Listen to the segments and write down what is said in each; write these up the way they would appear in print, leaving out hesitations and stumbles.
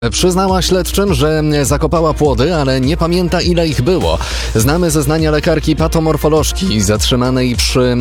Przyznała śledczym, że zakopała płody, ale nie pamięta, ile ich było. Znamy zeznania lekarki patomorfolożki zatrzymanej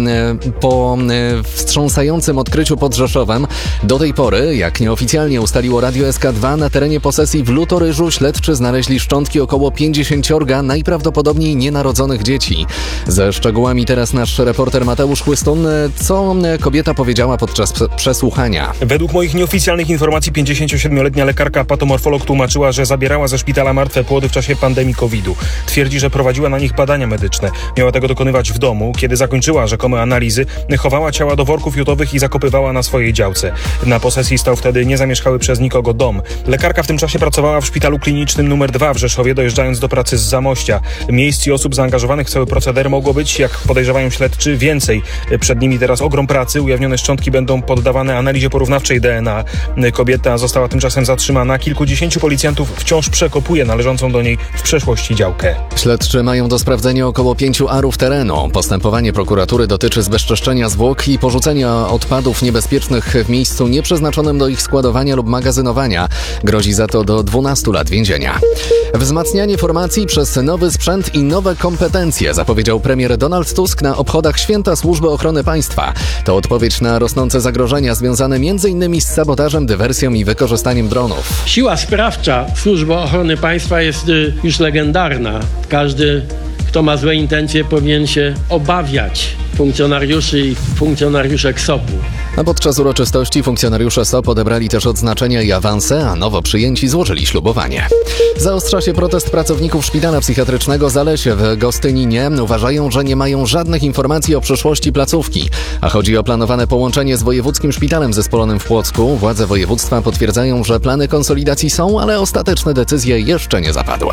po wstrząsającym odkryciu pod Rzeszowem. Do tej pory, jak nieoficjalnie ustaliło Radio SK2, na terenie posesji w Lutoryżu śledczy znaleźli szczątki około 50 najprawdopodobniej nienarodzonych dzieci. Ze szczegółami teraz nasz reporter Mateusz Chłystun. Co kobieta powiedziała podczas przesłuchania? Według moich nieoficjalnych informacji 57-letnia lekarka patomorfolog tłumaczyła, że zabierała ze szpitala martwe płody w czasie pandemii COVID-u. Twierdzi, że prowadziła na nich badania medyczne. Miała tego dokonywać w domu. Kiedy zakończyła rzekome analizy, chowała ciała do worków jutowych i zakopywała na swojej działce. Na posesji stał wtedy niezamieszkały przez nikogo dom. Lekarka w tym czasie pracowała w szpitalu klinicznym nr 2 w Rzeszowie, dojeżdżając do pracy z Zamościa. Miejsc i osób zaangażowanych w cały proceder mogło być, jak podejrzewają śledczy, więcej. Przed nimi teraz ogrom pracy. Ujawnione szczątki będą poddawane analizie porównawczej DNA. Kobieta została tymczasem zatrzymana. Kilkudziesięciu policjantów wciąż przekopuje należącą do niej w przeszłości działkę. Śledczy mają do sprawdzenia około 5 arów terenu. Postępowanie prokuratury dotyczy zbezczeszczenia zwłok i porzucenia odpadów niebezpiecznych w miejscu nieprzeznaczonym do ich składowania lub magazynowania. Grozi za to do 12 lat więzienia. Wzmacnianie formacji przez nowy sprzęt i nowe kompetencje, zapowiedział premier Donald Tusk na obchodach Święta Służby Ochrony Państwa. To odpowiedź na rosnące zagrożenia związane m.in. z sabotażem, dywersją i wykorzystaniem dronów. Siła sprawcza Służby Ochrony Państwa jest już legendarna. Każdy, kto ma złe intencje, powinien się obawiać funkcjonariuszy i funkcjonariuszek SOP-u. A podczas uroczystości funkcjonariusze SOP odebrali też odznaczenia i awanse, a nowo przyjęci złożyli ślubowanie. Zaostrza się protest pracowników szpitala psychiatrycznego Zalesie w Gostyninie. Uważają, że nie mają żadnych informacji o przyszłości placówki. A chodzi o planowane połączenie z Wojewódzkim Szpitalem Zespolonym w Płocku. Władze województwa potwierdzają, że plany konsolidacji są, ale ostateczne decyzje jeszcze nie zapadły.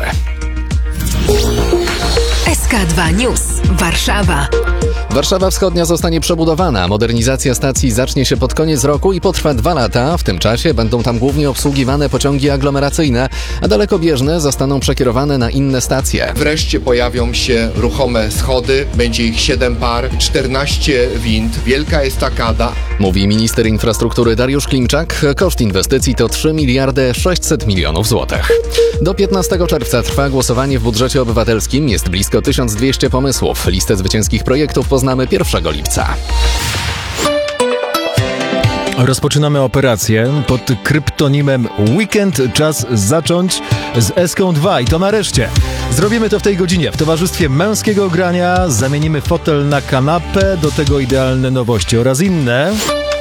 SK2 News. Warszawa. Warszawa Wschodnia zostanie przebudowana. Modernizacja stacji zacznie się pod koniec roku i potrwa 2 lata. W tym czasie będą tam głównie obsługiwane pociągi aglomeracyjne, a dalekobieżne zostaną przekierowane na inne stacje. Wreszcie pojawią się ruchome schody, będzie ich 7 par, 14 wind, wielka estakada. Mówi minister infrastruktury Dariusz Klimczak. Koszt inwestycji to 3 miliardy 600 milionów złotych. Do 15 czerwca trwa głosowanie w budżecie obywatelskim. Jest blisko 1200 pomysłów. Listę zwycięskich projektów poznamy 1 lipca. Rozpoczynamy operację pod kryptonimem Weekend. Czas zacząć z SK2 i to nareszcie. Zrobimy to w tej godzinie w towarzystwie męskiego grania. Zamienimy fotel na kanapę, do tego idealne nowości oraz inne.